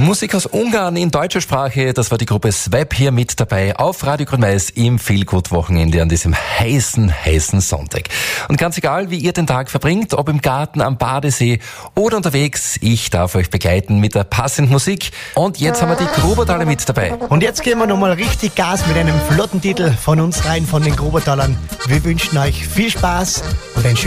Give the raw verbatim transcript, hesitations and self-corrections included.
Musik aus Ungarn in deutscher Sprache, das war die Gruppe Swap hier mit dabei auf Radio Grün-Weiß im Feelgood-Wochenende an diesem heißen, heißen Sonntag. Und ganz egal, wie ihr den Tag verbringt, ob im Garten, am Badesee oder unterwegs, ich darf euch begleiten mit der passenden Musik. Und jetzt haben wir die Grubertaler mit dabei. Und jetzt geben wir nochmal richtig Gas mit einem flotten Titel von uns rein, von den Grubertalern. Wir wünschen euch viel Spaß und ein schönes